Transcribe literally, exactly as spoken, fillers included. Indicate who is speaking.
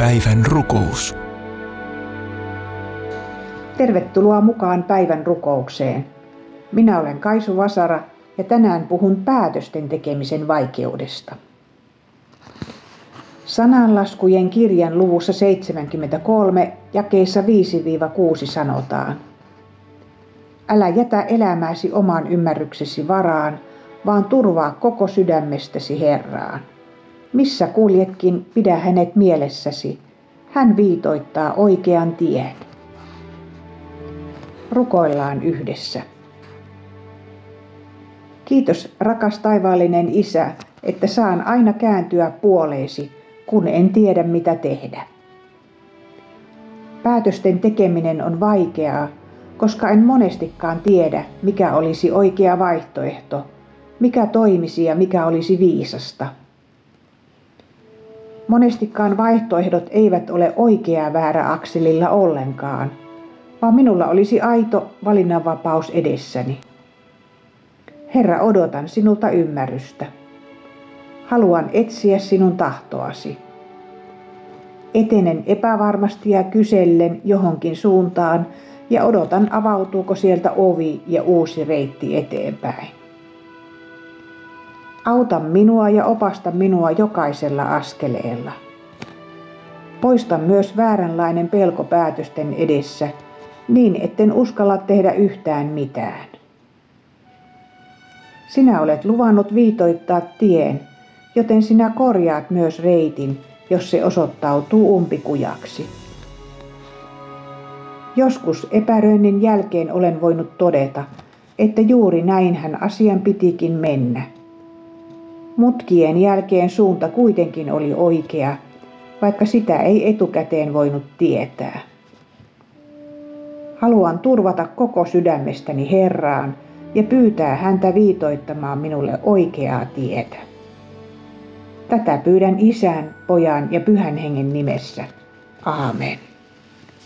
Speaker 1: Päivän rukous.
Speaker 2: Tervetuloa mukaan päivän rukoukseen. Minä olen Kaisu Vasara ja tänään puhun päätösten tekemisen vaikeudesta. Sananlaskujen kirjan luvussa seitsemänkymmentäkolme jakeissa viisi kuusi sanotaan: Älä jätä elämääsi oman ymmärryksesi varaan, vaan turvaa koko sydämestäsi Herraan. Missä kuljetkin, pidä hänet mielessäsi. Hän viitoittaa oikean tien. Rukoillaan yhdessä. Kiitos, rakas taivaallinen Isä, että saan aina kääntyä puoleesi, kun en tiedä mitä tehdä. Päätösten tekeminen on vaikeaa, koska en monestikaan tiedä, mikä olisi oikea vaihtoehto, mikä toimisi ja mikä olisi viisasta. Monestikaan vaihtoehdot eivät ole oikea väärä akselilla ollenkaan, vaan minulla olisi aito valinnanvapaus edessäni. Herra, odotan sinulta ymmärrystä. Haluan etsiä sinun tahtoasi. Etenen epävarmasti ja kysellen johonkin suuntaan ja odotan, avautuuko sieltä ovi ja uusi reitti eteenpäin. Auta minua ja opasta minua jokaisella askeleella. Poista myös vääränlainen pelko päätösten edessä, niin etten uskalla tehdä yhtään mitään. Sinä olet luvannut viitoittaa tien, joten sinä korjaat myös reitin, jos se osoittautuu umpikujaksi. Joskus epäröinnin jälkeen olen voinut todeta, että juuri näinhän asian pitikin mennä. Mutkien jälkeen suunta kuitenkin oli oikea, vaikka sitä ei etukäteen voinut tietää. Haluan turvata koko sydämestäni Herraan ja pyytää häntä viitoittamaan minulle oikeaa tietä. Tätä pyydän Isän, Pojan ja Pyhän Hengen nimessä. Aamen.